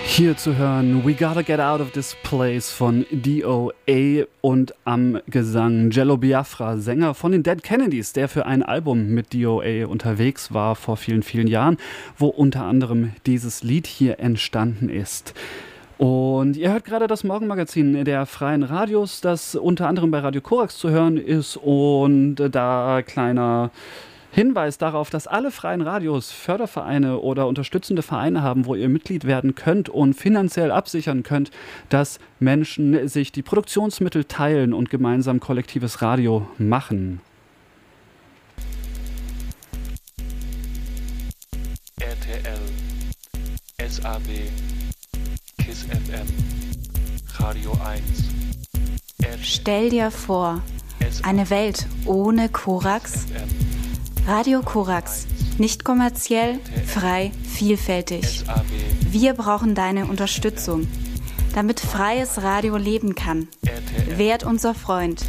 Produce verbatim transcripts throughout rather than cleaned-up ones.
Hier zu hören We Gotta Get Out of This Place von D O A und am Gesang Jello Biafra, Sänger von den Dead Kennedys, der für ein Album mit D O A unterwegs war vor vielen, vielen Jahren, wo unter anderem dieses Lied hier entstanden ist. Und ihr hört gerade das Morgenmagazin der Freien Radios, das unter anderem bei Radio Korax zu hören ist, und da kleiner Hinweis darauf, dass alle freien Radios Fördervereine oder unterstützende Vereine haben, wo ihr Mitglied werden könnt und finanziell absichern könnt, dass Menschen sich die Produktionsmittel teilen und gemeinsam kollektives Radio machen. R T L, S A B, KISS F M, Radio eins. Stell dir vor, eine Welt ohne Korax? Radio Korax. Nicht kommerziell, frei, vielfältig. Wir brauchen deine Unterstützung, damit freies Radio leben kann. Werd unser Freund.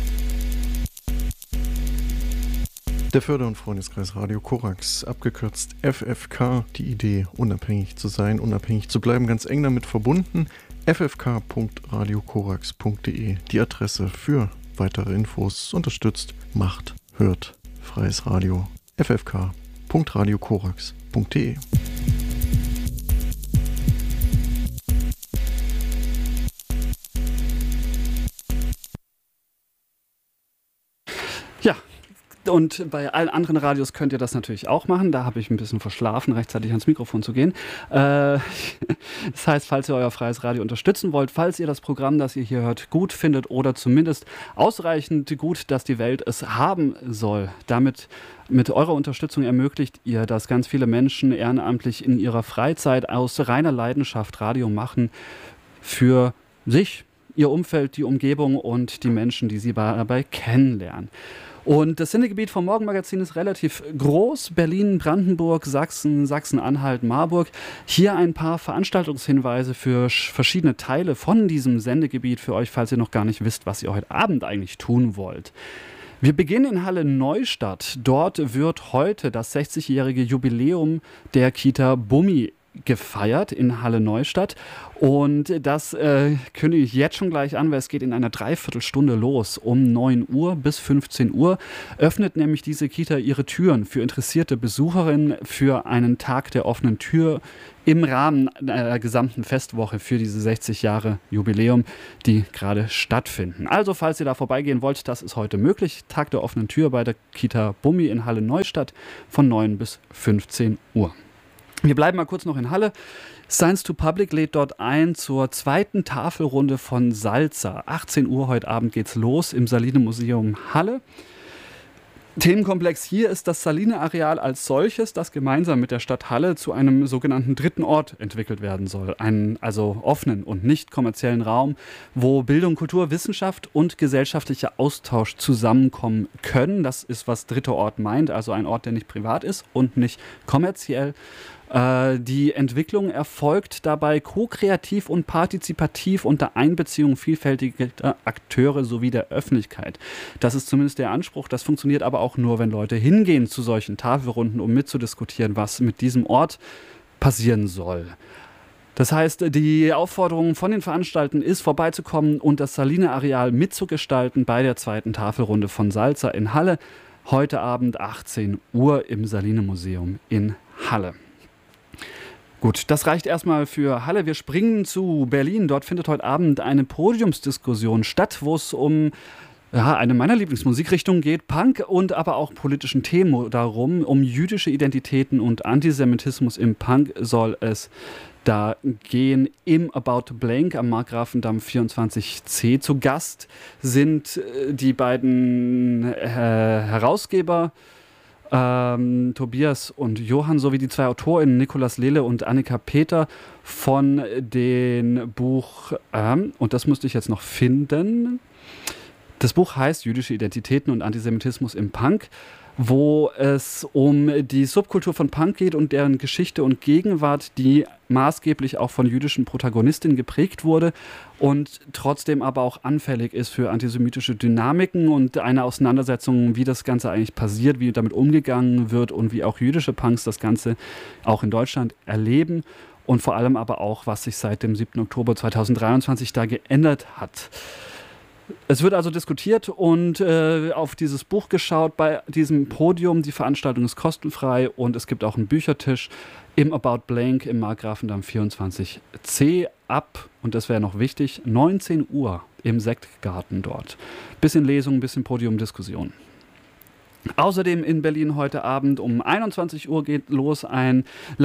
Der Förder- und Freundeskreis Radio Korax, abgekürzt F F K, die Idee, unabhängig zu sein, unabhängig zu bleiben, ganz eng damit verbunden. f f k punkt radio korax punkt d e, die Adresse für weitere Infos. Unterstützt, macht, hört freies Radio. f f k punkt radio korax punkt d e. Ja, und bei allen anderen Radios könnt ihr das natürlich auch machen. Da habe ich ein bisschen verschlafen, rechtzeitig ans Mikrofon zu gehen. Äh, das heißt, falls ihr euer freies Radio unterstützen wollt, falls ihr das Programm, das ihr hier hört, gut findet oder zumindest ausreichend gut, dass die Welt es haben soll, damit mit eurer Unterstützung ermöglicht ihr, dass ganz viele Menschen ehrenamtlich in ihrer Freizeit aus reiner Leidenschaft Radio machen für sich, ihr Umfeld, die Umgebung und die Menschen, die sie dabei kennenlernen. Und das Sendegebiet vom Morgenmagazin ist relativ groß. Berlin, Brandenburg, Sachsen, Sachsen-Anhalt, Marburg. Hier ein paar Veranstaltungshinweise für verschiedene Teile von diesem Sendegebiet für euch, falls ihr noch gar nicht wisst, was ihr heute Abend eigentlich tun wollt. Wir beginnen in Halle Neustadt. Dort wird heute das sechzigjährige Jubiläum der Kita Bummi gefeiert in Halle Neustadt, und das äh, kündige ich jetzt schon gleich an, weil es geht in einer Dreiviertelstunde los. Um neun Uhr bis fünfzehn Uhr öffnet nämlich diese Kita ihre Türen für interessierte Besucherinnen für einen Tag der offenen Tür im Rahmen der gesamten Festwoche für diese sechzig Jahre Jubiläum, die gerade stattfinden. Also falls ihr da vorbeigehen wollt, das ist heute möglich. Tag der offenen Tür bei der Kita Bummi in Halle Neustadt von neun bis fünfzehn Uhr. Wir bleiben mal kurz noch in Halle. Science to Public lädt dort ein zur zweiten Tafelrunde von Salza. achtzehn Uhr heute Abend geht's los im Saline Museum Halle. Themenkomplex hier ist das Saline-Areal als solches, das gemeinsam mit der Stadt Halle zu einem sogenannten dritten Ort entwickelt werden soll. Einen also offenen und nicht kommerziellen Raum, wo Bildung, Kultur, Wissenschaft und gesellschaftlicher Austausch zusammenkommen können. Das ist, was dritter Ort meint, also ein Ort, der nicht privat ist und nicht kommerziell. Die Entwicklung erfolgt dabei ko-kreativ und partizipativ unter Einbeziehung vielfältiger Akteure sowie der Öffentlichkeit. Das ist zumindest der Anspruch. Das funktioniert aber auch nur, wenn Leute hingehen zu solchen Tafelrunden, um mitzudiskutieren, was mit diesem Ort passieren soll. Das heißt, die Aufforderung von den Veranstaltern ist, vorbeizukommen und das Saline-Areal mitzugestalten bei der zweiten Tafelrunde von Salza in Halle. Heute Abend achtzehn Uhr im Saline-Museum in Halle. Gut, das reicht erstmal für Halle. Wir springen zu Berlin. Dort findet heute Abend eine Podiumsdiskussion statt, wo es um ja, eine meiner Lieblingsmusikrichtungen geht, Punk, und aber auch politischen Themen darum. Um jüdische Identitäten und Antisemitismus im Punk soll es da gehen. Im About Blank am Markgrafendamm vierundzwanzig C. Zu Gast sind die beiden äh, Herausgeber Ähm, Tobias und Johann sowie die zwei AutorInnen Nikolaus Lele und Annika Peter von dem Buch, ähm, und das musste ich jetzt noch finden, das Buch heißt Jüdische Identitäten und Antisemitismus im Punk. wo es um die Subkultur von Punk geht und deren Geschichte und Gegenwart, die maßgeblich auch von jüdischen Protagonistinnen geprägt wurde und trotzdem aber auch anfällig ist für antisemitische Dynamiken und eine Auseinandersetzung, wie das Ganze eigentlich passiert, wie damit umgegangen wird und wie auch jüdische Punks das Ganze auch in Deutschland erleben und vor allem aber auch, was sich seit dem siebten Oktober zweitausenddreiundzwanzig da geändert hat. Es wird also diskutiert und äh, auf dieses Buch geschaut bei diesem Podium. Die Veranstaltung ist kostenfrei und es gibt auch einen Büchertisch im About Blank im Markgrafendamm vierundzwanzig C ab, und das wäre noch wichtig, neunzehn Uhr im Sektgarten dort. Bisschen Lesung, bisschen Podiumdiskussion. Außerdem in Berlin heute Abend um einundzwanzig Uhr geht los ein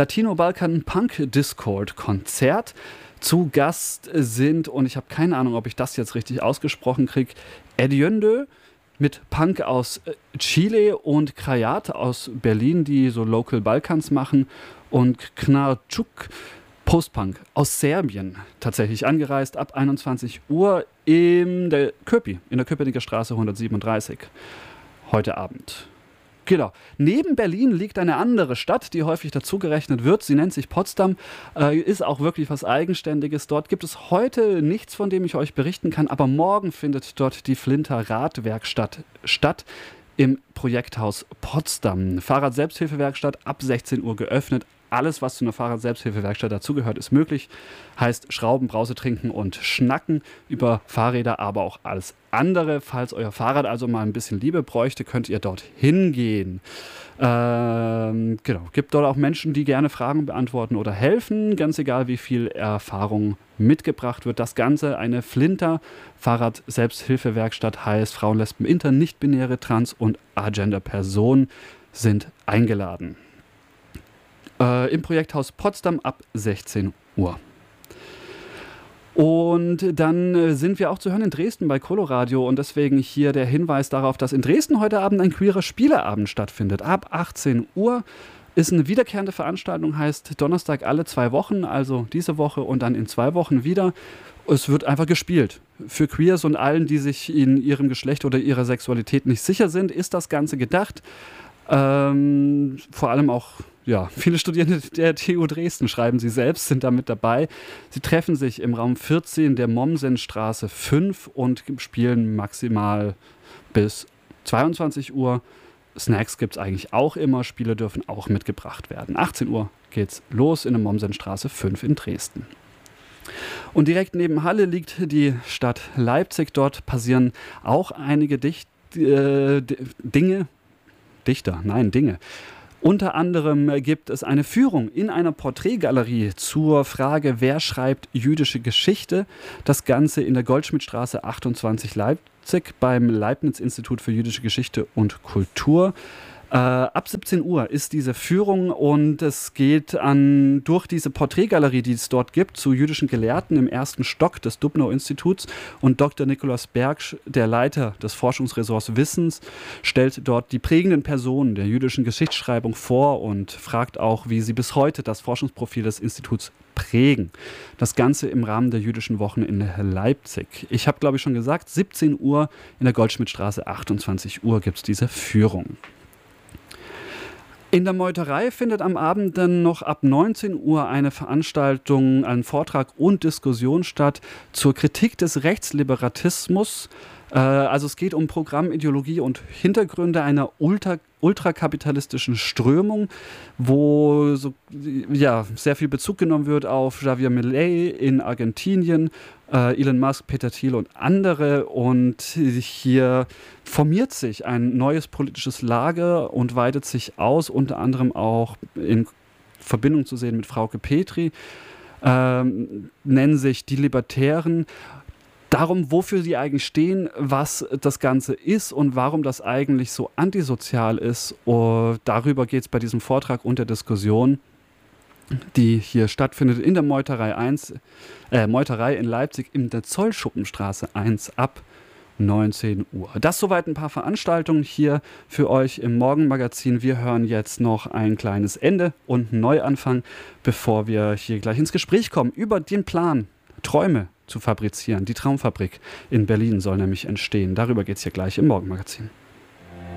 Latino-Balkan-Punk-Discord-Konzert. Zu Gast sind, und ich habe keine Ahnung, ob ich das jetzt richtig ausgesprochen kriege, Ediende mit Punk aus Chile und Krajat aus Berlin, die so Local Balkans machen, und Knarčuk Postpunk aus Serbien, tatsächlich angereist ab einundzwanzig Uhr in der Köpi, in der Köpenicker Straße hundertsiebenunddreißig heute Abend. Genau. Neben Berlin liegt eine andere Stadt, die häufig dazugerechnet wird. Sie nennt sich Potsdam, äh, ist auch wirklich was Eigenständiges. Dort gibt es heute nichts, von dem ich euch berichten kann, aber morgen findet dort die Flinter Radwerkstatt statt im Projekthaus Potsdam. Fahrrad-Selbsthilfewerkstatt ab sechzehn Uhr geöffnet. Alles, was zu einer Fahrrad-Selbsthilfewerkstatt dazugehört, ist möglich. Heißt Schrauben, Brause trinken und schnacken über Fahrräder, aber auch alles andere. Falls euer Fahrrad also mal ein bisschen Liebe bräuchte, könnt ihr dort hingehen. Ähm, genau. Gibt dort auch Menschen, die gerne Fragen beantworten oder helfen, ganz egal wie viel Erfahrung mitgebracht wird. Das Ganze eine Flinter Fahrrad-Selbsthilfewerkstatt, heißt Frauen, Lesben, Inter, Nicht-Binäre, Trans- und Agender-Personen sind eingeladen. Äh, im Projekthaus Potsdam ab sechzehn Uhr. Und dann äh, sind wir auch zu hören in Dresden bei Coloradio, und deswegen hier der Hinweis darauf, dass in Dresden heute Abend ein queerer Spieleabend stattfindet. Ab achtzehn Uhr ist eine wiederkehrende Veranstaltung, heißt Donnerstag alle zwei Wochen, also diese Woche und dann in zwei Wochen wieder. Es wird einfach gespielt. Für Queers und allen, die sich in ihrem Geschlecht oder ihrer Sexualität nicht sicher sind, ist das Ganze gedacht. Ähm, vor allem auch, ja, viele Studierende der T U Dresden, schreiben sie selbst, sind da mit dabei. Sie treffen sich im Raum vierzehn der Mommsenstraße fünf und spielen maximal bis zweiundzwanzig Uhr. Snacks gibt es eigentlich auch immer, Spiele dürfen auch mitgebracht werden. achtzehn Uhr geht's los in der Mommsenstraße fünf in Dresden. Und direkt neben Halle liegt die Stadt Leipzig. Dort passieren auch einige Dicht, äh, Dinge, Dichter, nein, Dinge. Unter anderem gibt es eine Führung in einer Porträtgalerie zur Frage, wer schreibt jüdische Geschichte. Das Ganze in der Goldschmidtstraße achtundzwanzig Leipzig beim Leibniz-Institut für jüdische Geschichte und Kultur. Äh, ab siebzehn Uhr ist diese Führung, und es geht an, durch diese Porträtgalerie, die es dort gibt, zu jüdischen Gelehrten im ersten Stock des Dubnow-Instituts, und Doktor Nikolaus Berg, der Leiter des Forschungsressorts Wissens, stellt dort die prägenden Personen der jüdischen Geschichtsschreibung vor und fragt auch, wie sie bis heute das Forschungsprofil des Instituts prägen. Das Ganze im Rahmen der jüdischen Wochen in Leipzig. Ich habe, glaube ich, schon gesagt, siebzehn Uhr in der Goldschmidtstraße achtundzwanzig Uhr gibt es diese Führung. In der Meuterei findet am Abend dann noch ab neunzehn Uhr eine Veranstaltung, ein Vortrag und Diskussion statt zur Kritik des Rechtsliberatismus. Äh, also es geht um Programm, Ideologie und Hintergründe einer ultra, ultrakapitalistischen Strömung, wo so, ja, sehr viel Bezug genommen wird auf Javier Milei in Argentinien, äh, Elon Musk, Peter Thiel und andere. Und hier formiert sich ein neues politisches Lager und weitet sich aus, unter anderem auch in Verbindung zu sehen mit Frauke Petry, ähm, nennen sich die Libertären. Darum, wofür sie eigentlich stehen, was das Ganze ist und warum das eigentlich so antisozial ist. Und darüber geht es bei diesem Vortrag und der Diskussion, die hier stattfindet in der Meuterei eins, äh, Meuterei in Leipzig in der Zollschuppenstraße eins ab neunzehn Uhr. Das soweit ein paar Veranstaltungen hier für euch im Morgenmagazin. Wir hören jetzt noch ein kleines Ende und einen Neuanfang, bevor wir hier gleich ins Gespräch kommen über den Plan, Träume zu fabrizieren. Die Traumfabrik in Berlin soll nämlich entstehen. Darüber geht es hier gleich im Morgenmagazin.